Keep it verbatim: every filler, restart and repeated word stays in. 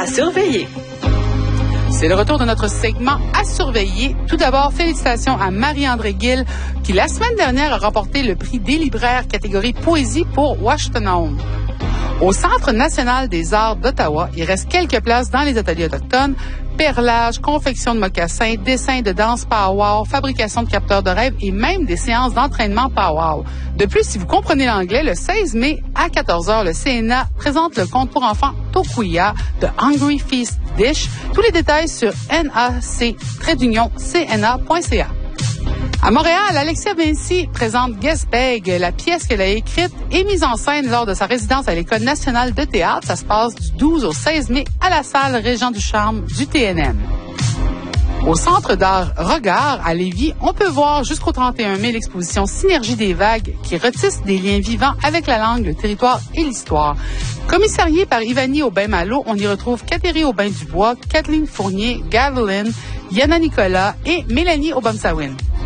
À surveiller. C'est le retour de notre segment à surveiller. Tout d'abord, félicitations à Marie-André Gill, qui la semaine dernière a remporté le prix des libraires catégorie poésie pour Washtenaw. Au Centre national des arts d'Ottawa, il reste quelques places dans les ateliers autochtones. Perlage, confection de mocassins, dessin de danse pow-wow, fabrication de capteurs de rêve et même des séances d'entraînement pow-wow. De plus, si vous comprenez l'anglais, le seize mai à quatorze heures, le C N A présente le conte pour enfants Tokuya de Hungry Feast Dish. Tous les détails sur nac trait c n a point c a. À Montréal, Alexia Vinci présente Guess Beg, la pièce qu'elle a écrite et mise en scène lors de sa résidence à l'École nationale de théâtre. Ça se passe du douze au seize mai à la salle Régent du Charme du T N M. Au Centre d'art Regard à Lévis, on peut voir jusqu'au trente et un mai l'exposition Synergie des vagues qui retisse des liens vivants avec la langue, le territoire et l'histoire. Commissariée par Ivani Aubin-Malo, on y retrouve Catherine Aubin-Dubois, Kathleen Fournier, Gaveline, Yana Nicolas et Mélanie Aubin-Sawin.